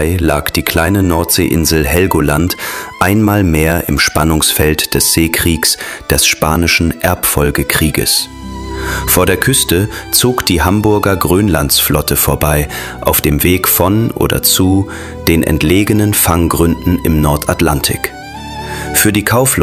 lag die kleine Nordseeinsel Helgoland einmal mehr im Spannungsfeld des Seekriegs des Spanischen Erbfolgekrieges. Vor der Küste zog die Hamburger Grönlandsflotte vorbei, auf dem Weg von oder zu den entlegenen Fanggründen im Nordatlantik. Für die Kaufleute